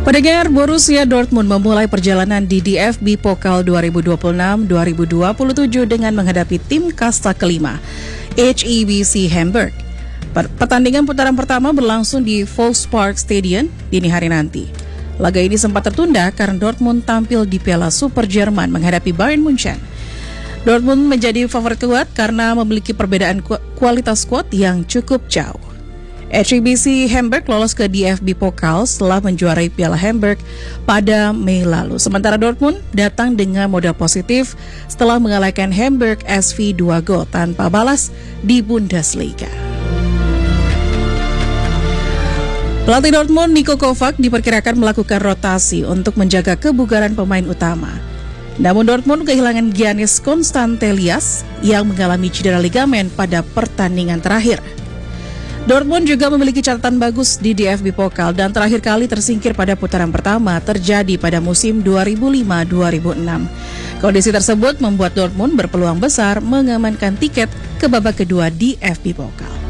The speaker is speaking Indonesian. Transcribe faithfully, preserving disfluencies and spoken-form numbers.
Pendengar, Borussia Dortmund memulai perjalanan di D F B Pokal dua ribu dua puluh enam dua ribu dua puluh tujuh dengan menghadapi tim kasta kelima, H E B C Hamburg. Pertandingan putaran pertama berlangsung di Volkspark Stadion dini hari nanti. Laga ini sempat tertunda karena Dortmund tampil di Piala Super Jerman menghadapi Bayern Munchen. Dortmund menjadi favorit kuat karena memiliki perbedaan kualitas skuad yang cukup jauh. H E B C Hamburg lolos ke D F B Pokal setelah menjuarai Piala Hamburg pada Mei lalu. Sementara Dortmund datang dengan modal positif setelah mengalahkan Hamburg S V dua gol tanpa balas di Bundesliga. Pelatih Dortmund Niko Kovac diperkirakan melakukan rotasi untuk menjaga kebugaran pemain utama. Namun Dortmund kehilangan Giannis Konstantelias yang mengalami cedera ligamen pada pertandingan terakhir. Dortmund juga memiliki catatan bagus di D F B Pokal dan terakhir kali tersingkir pada putaran pertama terjadi pada musim dua ribu lima dua ribu enam. Kondisi tersebut membuat Dortmund berpeluang besar mengamankan tiket ke babak kedua D F B Pokal.